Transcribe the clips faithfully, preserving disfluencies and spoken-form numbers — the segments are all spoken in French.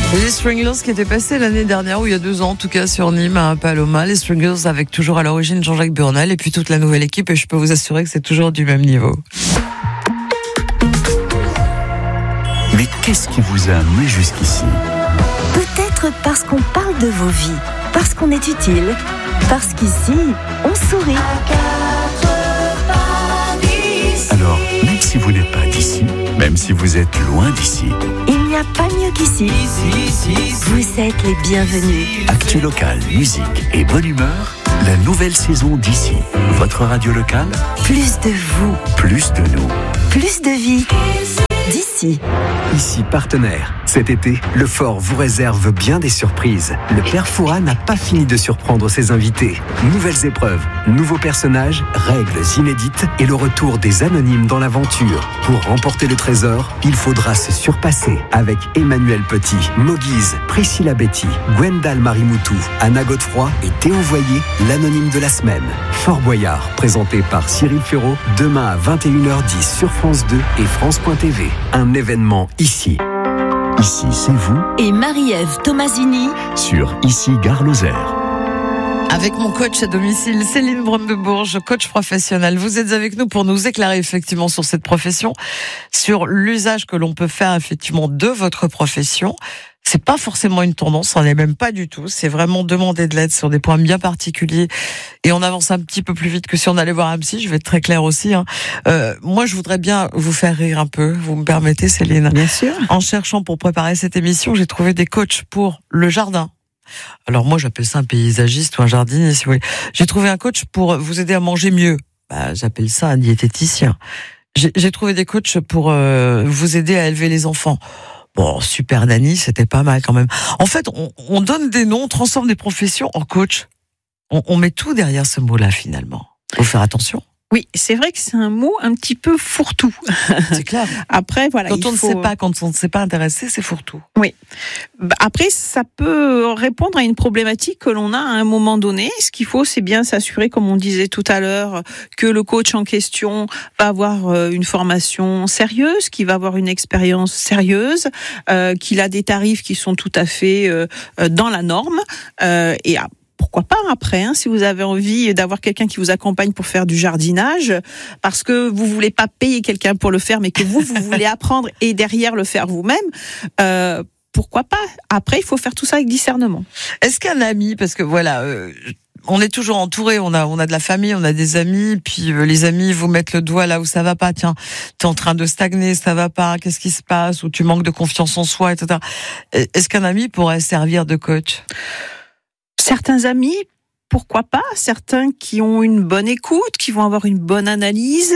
Les Stranglers qui étaient passés l'année dernière, ou il y a deux ans en tout cas, sur Nîmes à Paloma. Les Stranglers avec toujours à l'origine Jean-Jacques Burnel et puis toute la nouvelle équipe, et je peux vous assurer que c'est toujours du même niveau. Mais qu'est-ce qui vous a amené jusqu'ici ? Peut-être parce qu'on parle de vos vies, parce qu'on est utile, parce qu'ici, on sourit. Alors, même si vous n'êtes pas d'ici, même si vous êtes loin d'ici, Il n'y a pas mieux qu'ici. Vous êtes les bienvenus. actu local, musique et bonne humeur, la nouvelle saison d'ici. Votre radio locale, Plus de vous, plus de nous. plus de vie. D'ici. Ici partenaire. Cet été, le Fort vous réserve bien des surprises. Le Père Fouras n'a pas fini de surprendre ses invités. Nouvelles épreuves, nouveaux personnages, règles inédites et le retour des anonymes dans l'aventure. Pour remporter le trésor, il faudra se surpasser avec Emmanuel Petit, Moguise, Priscilla Betty, Gwendal Marimoutou, Anna Godefroy et Théo Voyer, l'anonyme de la semaine. Fort Boyard, présenté par Cyril Ferraud, demain à vingt et une heures dix sur France deux et France point T V. Un événement ici. Ici, c'est vous, Et Marie-Ève Tomasini. sur Ici Gare Lozère. Avec mon coach à domicile, Céline Brome-de-Bourges, coach professionnel. Vous êtes avec nous pour nous éclairer effectivement sur cette profession, sur l'usage que l'on peut faire effectivement de votre profession. C'est pas forcément une tendance, on n'est même pas du tout. C'est vraiment demander de l'aide sur des points bien particuliers. Et on avance un petit peu plus vite que si on allait voir un psy. Je vais être très claire aussi. Hein. Euh, moi, je voudrais bien vous faire rire un peu. Vous me permettez, Céline ? Bien sûr. En cherchant pour préparer cette émission, j'ai trouvé des coachs pour le jardin. Alors moi, j'appelle ça un paysagiste ou un jardinier, si vous voulez. J'ai trouvé un coach pour vous aider à manger mieux. Bah, j'appelle ça un diététicien. J'ai, j'ai trouvé des coachs pour euh, vous aider à élever les enfants. Bon, super nanny, c'était pas mal quand même. En fait, on, on donne des noms, on transforme des professions en coach. On, on met tout derrière ce mot-là, finalement. Faut faire attention. Oui, c'est vrai que c'est un mot un petit peu fourre-tout. C'est clair. Après, voilà. Quand il on ne faut... sait pas, quand on ne s'est pas intéressé, c'est fourre-tout. Oui. Après, ça peut répondre à une problématique que l'on a à un moment donné. Ce qu'il faut, c'est bien s'assurer, comme on disait tout à l'heure, que le coach en question va avoir une formation sérieuse, qu'il va avoir une expérience sérieuse, euh, qu'il a des tarifs qui sont tout à fait euh, dans la norme. Euh, et à Pourquoi pas après, hein, si vous avez envie d'avoir quelqu'un qui vous accompagne pour faire du jardinage, parce que vous voulez pas payer quelqu'un pour le faire, mais que vous, vous voulez apprendre et derrière le faire vous-même, euh, pourquoi pas ? Après, il faut faire tout ça avec discernement. Est-ce qu'un ami, parce que voilà, euh, on est toujours entouré, on a, on a de la famille, on a des amis, puis euh, les amis vous mettent le doigt là où ça va pas. Tiens, t'es en train de stagner, ça va pas, qu'est-ce qui se passe, ou tu manques de confiance en soi, et cetera. Est-ce qu'un ami pourrait servir de coach ? Certains amis, pourquoi pas ? Certains qui ont une bonne écoute, qui vont avoir une bonne analyse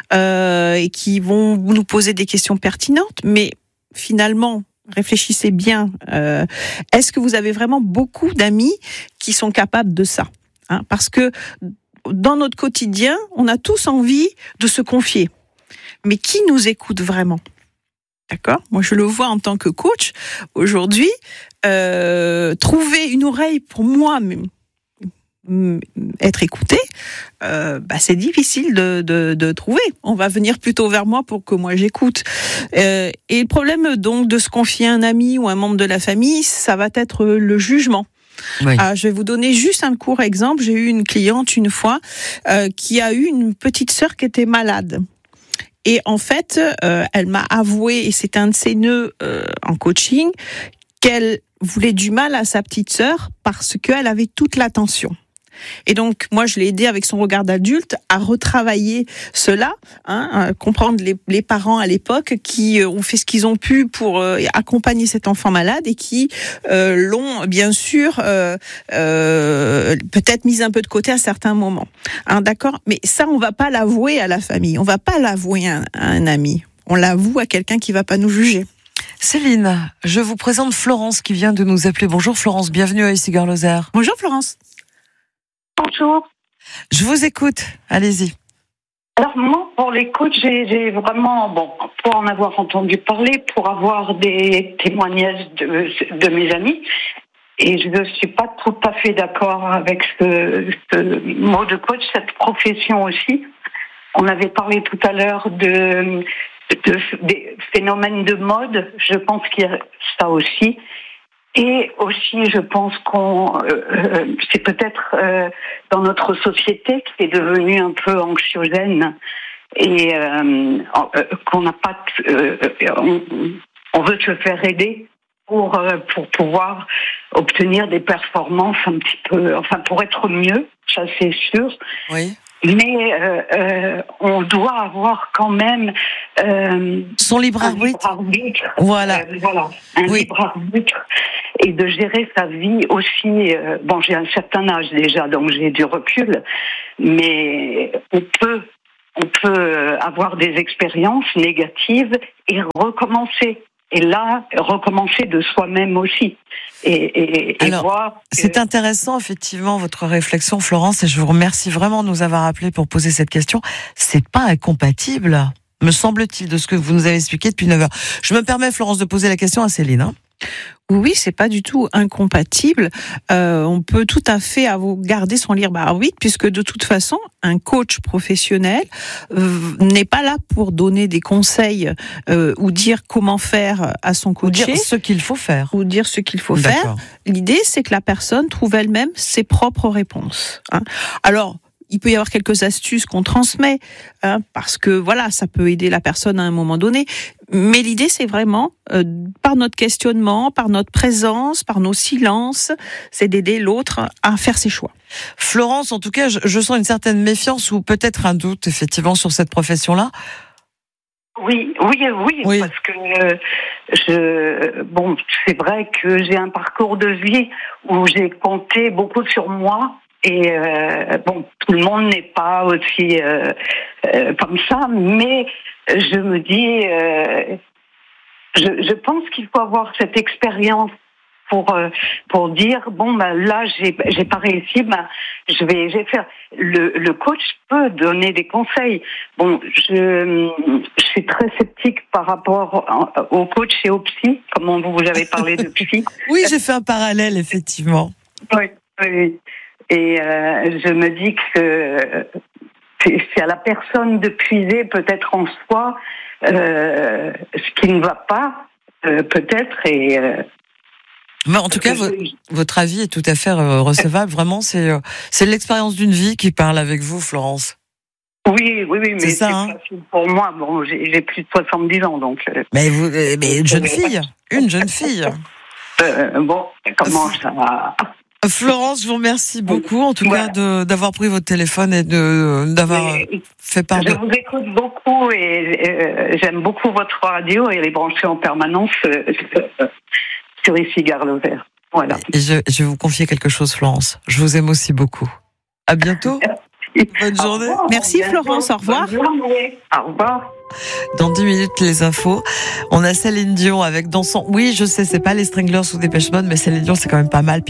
euh, et qui vont nous poser des questions pertinentes. Mais finalement, réfléchissez bien. Euh, est-ce que vous avez vraiment beaucoup d'amis qui sont capables de ça ? Hein ? Parce que dans notre quotidien, on a tous envie de se confier. Mais qui nous écoute vraiment ? D'accord ? Moi, je le vois en tant que coach. Aujourd'hui, euh, trouver une oreille pour moi, m- m- être écouté, euh, bah, c'est difficile de, de, de trouver. On va venir plutôt vers moi pour que moi j'écoute. Euh, et le problème donc de se confier à un ami ou un membre de la famille, ça va être le jugement. Oui. Ah, je vais vous donner juste un court exemple. J'ai eu une cliente une fois euh, qui a eu une petite sœur qui était malade. Et en fait, euh, elle m'a avoué, et c'est un de ses nœuds euh, en coaching, qu'elle voulait du mal à sa petite sœur parce qu'elle avait toute l'attention. Et donc, moi, je l'ai aidée avec son regard d'adulte à retravailler cela, hein, à comprendre les, les parents à l'époque qui euh, ont fait ce qu'ils ont pu pour euh, accompagner cet enfant malade et qui euh, l'ont, bien sûr, euh, euh, peut-être mis un peu de côté à certains moments. Hein, d'accord ? Mais ça, on va pas l'avouer à la famille, on va pas l'avouer à un, à un ami. On l'avoue à quelqu'un qui va pas nous juger. Céline, je vous présente Florence qui vient de nous appeler. Bonjour Florence, bienvenue à Ici Gare Lozère. Bonjour Florence. Bonjour. Je vous écoute, allez-y. Alors moi, pour les coachs, j'ai, j'ai vraiment, bon, pour en avoir entendu parler, pour avoir des témoignages de, de mes amis, et je ne suis pas tout à fait d'accord avec ce, ce mot de coach, cette profession aussi. On avait parlé tout à l'heure de, de des phénomènes de mode, je pense qu'il y a ça aussi. Et aussi, je pense qu'on, euh, c'est peut-être euh, dans notre société qui est devenue un peu anxiogène et euh, euh, qu'on n'a pas, euh, on, on veut se faire aider pour euh, pour pouvoir obtenir des performances un petit peu, enfin pour être mieux, ça c'est sûr. Oui. Mais euh, euh, on doit avoir quand même euh, son libre un arbitre. libre arbitre. Voilà. Euh, voilà, un Oui. libre arbitre et de gérer sa vie aussi. Euh, bon, j'ai un certain âge déjà, donc j'ai du recul, mais on peut, on peut avoir des expériences négatives et recommencer. Et là, recommencer de soi-même aussi. Et, et, et Alors, voir que... c'est intéressant, effectivement, votre réflexion, Florence, et je vous remercie vraiment de nous avoir appelé pour poser cette question. C'est pas incompatible, me semble-t-il, de ce que vous nous avez expliqué depuis neuf heures. Je me permets, Florence, de poser la question à Céline. Hein. Oui, c'est pas du tout incompatible. Euh, on peut tout à fait avoir, garder son libre arbitre, puisque de toute façon, un coach professionnel euh, n'est pas là pour donner des conseils euh, ou dire comment faire à son coaché. Ou dire ce qu'il faut faire. Ou dire ce qu'il faut D'accord. faire. L'idée, c'est que la personne trouve elle-même ses propres réponses. Hein. Alors, il peut y avoir quelques astuces qu'on transmet, hein, parce que voilà, ça peut aider la personne à un moment donné. Mais l'idée, c'est vraiment, euh, par notre questionnement, par notre présence, par nos silences, c'est d'aider l'autre à faire ses choix. Florence, en tout cas, je, je sens une certaine méfiance ou peut-être un doute, effectivement, sur cette profession-là. Oui, oui, oui, Oui. parce que euh, je, bon, c'est vrai que j'ai un parcours de vie où j'ai compté beaucoup sur moi. Et euh, bon, tout le monde n'est pas aussi euh, euh, comme ça, mais je me dis, euh, je, je pense qu'il faut avoir cette expérience pour euh, pour dire bon ben là j'ai j'ai pas réussi, ben je vais je vais faire. Le le coach peut donner des conseils. Bon, je je suis très sceptique par rapport au coach et au psy, comme on vous avez parlé de psy. Oui, j'ai fait un parallèle, effectivement. Oui, oui. Et euh, je me dis que c'est, c'est à la personne de puiser peut-être en soi euh, ce qui ne va pas, euh, peut-être. Et euh, Mais en tout cas, vo- votre avis est tout à fait euh, recevable. Vraiment, c'est euh, c'est l'expérience d'une vie qui parle avec vous, Florence. oui, oui, oui, mais C'est c'est, ça, hein. facile pour moi. Bon, j'ai, j'ai plus de soixante-dix ans, donc. Euh, Mais vous, euh, mais une jeune fille, une jeune fille. euh, bon, comment ça va? Florence, je vous remercie beaucoup, en tout Voilà. cas, de, d'avoir pris votre téléphone et de, d'avoir Mais, fait part je de... vous écoute beaucoup et euh, j'aime beaucoup votre radio et les brancher en permanence euh, sur ici Gare Lozère. Voilà. Et je, je vais vous confier quelque chose, Florence. Je vous aime aussi beaucoup. À bientôt. Bonne Au journée. revoir. Merci, Bientôt. Florence, au revoir. Bonne journée. Au revoir. Dans dix minutes, les infos. On a Céline Dion avec dans son... Oui, je sais, c'est pas les Stranglers ou Dépêche Mode, mais Céline Dion, c'est quand même pas mal.